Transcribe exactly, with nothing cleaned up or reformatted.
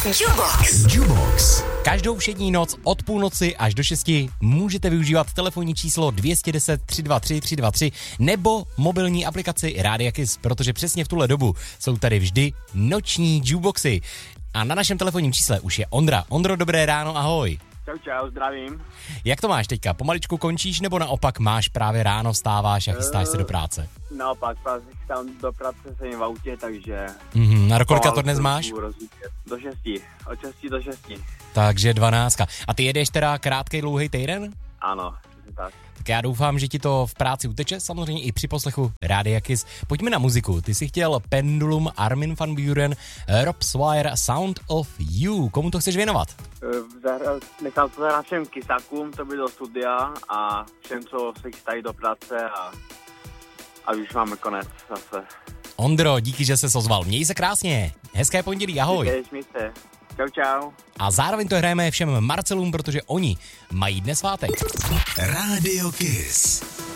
Jubox. Jubox. Každou všední noc od půlnoci až do šesti můžete využívat telefonní číslo dvě jedna nula tři dva tři tři dva tři nebo mobilní aplikaci Rádia Kiss, protože přesně v tuhle dobu jsou tady vždy noční Juboxy. A na našem telefonním čísle už je Ondra. Ondro, dobré ráno, ahoj. Čau, čau, zdravím. Jak to máš teďka? Pomaličku končíš nebo naopak máš právě ráno, vstáváš a chystáš se do práce? Naopak, právě chystám do práce, jsem v autě, takže... Mhm, a do kolika to dnes máš? Do šesti, od šesti do šesti. Takže dvanáctka. A ty jedeš teda krátkej, dlouhý týden? Ano, tak. Tak já doufám, že ti to v práci uteče, samozřejmě i při poslechu Rádia Kiss. Pojďme na muziku. Ty jsi chtěl Pendulum, Armin van Buuren, Rob Swire, Sound of You. Komu to chceš věnovat? Zahra, nechám to zahrát všem kysákům, to by do studia a všem, co se chystají do práce a, a už máme konec zase. Ondro, díky, že jsi ozval. Měj se krásně. Hezké pondělí, ahoj. Díky, měj se. Čau, čau. A zároveň to hrajeme všem Marcelům, protože oni mají dnes svátek. Rádio Kiss.